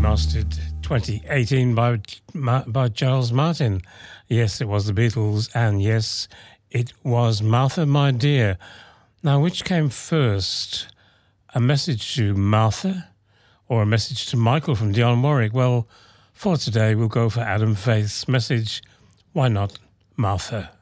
remastered 2018 by Giles Martin. Yes, it was the Beatles, and yes, it was Martha, My Dear. Now, which came first? A message to Martha or a message to Michael from Dionne Warwick? Well, for today, we'll go for Adam Faith's message. Why not Martha?